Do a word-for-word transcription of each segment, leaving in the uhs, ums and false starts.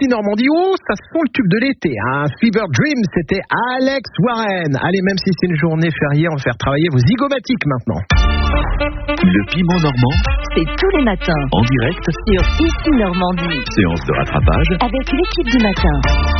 Ici Normandie, oh, ça sent le tube de l'été. Hein. Fever Dream, c'était Alex Warren. Allez, même si c'est une journée fériée, on va faire travailler vos zygomatiques maintenant. Le piment normand, c'est tous les matins en direct sur Ici Normandie. Séance de rattrapage avec l'équipe du matin.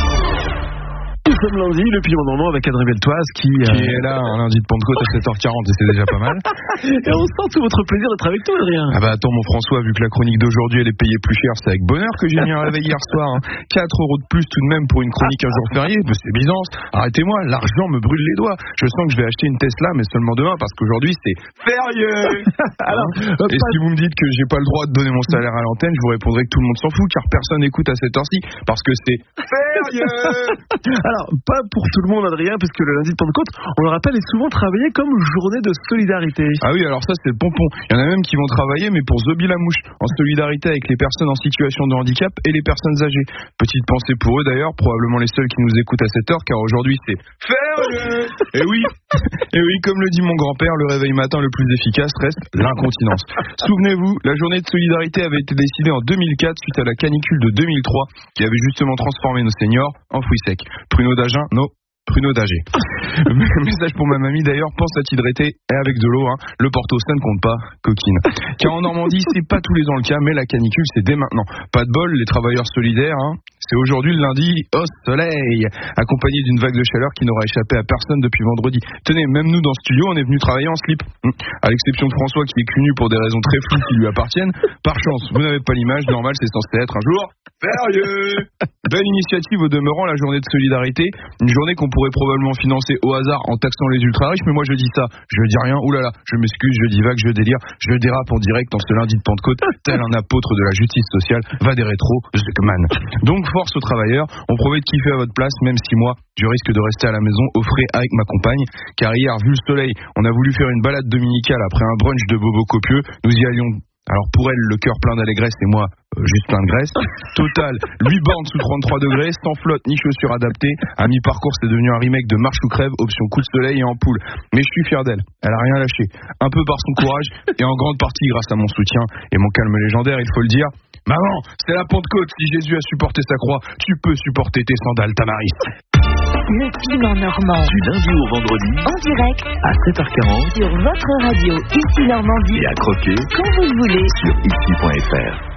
Nous sommes lundi, le piment normand avec Adrien Beltoise qui, qui euh... est là un lundi de Pentecôte à sept heures quarante et c'est déjà pas mal. Et on sent tout votre plaisir d'être avec toi, Adrien. Ah bah attends mon François, vu que la chronique d'aujourd'hui elle est payée plus cher, c'est avec bonheur que j'ai mis un réveil hier soir. Hein. quatre euros de plus tout de même pour une chronique un jour férié, mais c'est Byzance. Arrêtez-moi, l'argent me brûle les doigts. Je sens que je vais acheter une Tesla mais seulement demain parce qu'aujourd'hui c'est férié. Alors, hein et si vous me dites que j'ai pas le droit de donner mon salaire à l'antenne, je vous répondrai que tout le monde s'en fout car personne n'écoute à cette heure-ci parce que c'est férié. Alors, pas pour tout le monde, Adrien, puisque le lundi de Pentecôte, on le rappelle, est souvent travaillé comme journée de solidarité. Ah oui, alors ça c'est le pompon. Il y en a même qui vont travailler, mais pour Zobi la mouche, en solidarité avec les personnes en situation de handicap et les personnes âgées. Petite pensée pour eux d'ailleurs, probablement les seuls qui nous écoutent à cette heure, car aujourd'hui c'est férié. Et oui, et oui, comme le dit mon grand-père, le réveil matin le plus efficace reste l'incontinence. Souvenez-vous, la journée de solidarité avait été décidée en deux mille quatre suite à la canicule de deux mille trois, qui avait justement transformé nos seniors en fruits secs. Pruneaux d'Agen, non. Pruneaux d'Agé. Message pour ma mamie d'ailleurs, pense à t'hydrater et avec de l'eau, hein. Le Porto ça ne compte pas, coquine. Car en Normandie, c'est pas tous les ans le cas, mais la canicule c'est dès maintenant. Pas de bol, les travailleurs solidaires, hein. C'est aujourd'hui le lundi au soleil, accompagné d'une vague de chaleur qui n'aura échappé à personne depuis vendredi. Tenez, même nous dans ce studio, on est venu travailler en slip. À l'exception de François qui est cul nu pour des raisons très floues qui lui appartiennent. Par chance, vous n'avez pas l'image, normal c'est censé être un jour férié. Belle initiative au demeurant, la journée de solidarité. Une journée qu'on pourrait probablement financer au hasard en taxant les ultra riches, mais moi je dis ça, je dis rien, oulala, je m'excuse, je divague, je délire, je dérape en direct en ce lundi de Pentecôte, tel un apôtre de la justice sociale, va des rétros, Zuckman. Donc force aux travailleurs, on promet de kiffer à votre place, même si moi, je risque de rester à la maison au frais avec ma compagne, car hier, vu le soleil, on a voulu faire une balade dominicale après un brunch de bobo copieux, nous y allions. Alors pour elle, le cœur plein d'allégresse et moi, euh, juste plein de graisse. Total, huit bornes sous trente-trois degrés, sans flotte ni chaussures adaptées. À mi-parcours, c'est devenu un remake de Marche ou crève, option coup de soleil et ampoule. Mais je suis fier d'elle, elle a rien lâché. Un peu par son courage et en grande partie grâce à mon soutien et mon calme légendaire, il faut le dire. Maman, c'est la Pentecôte, si Jésus a supporté sa croix, tu peux supporter tes sandales, Tamaris. Le piment normand. Du lundi au vendredi, en direct, à sept heures quarante, sur votre radio Ici Normandie. Et à croquer, quand vous le voulez, sur ici point f r.